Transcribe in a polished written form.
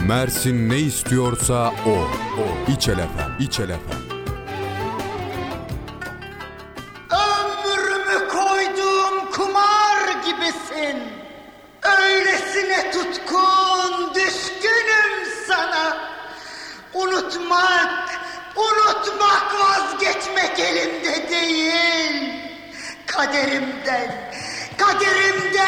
Mersin ne istiyorsa o. İçel FM, İçel FM. Ömrümü koyduğum kumar gibisin. Öylesine tutkun, düşkünüm sana. Unutmak vazgeçmek elimde değil. Kaderimden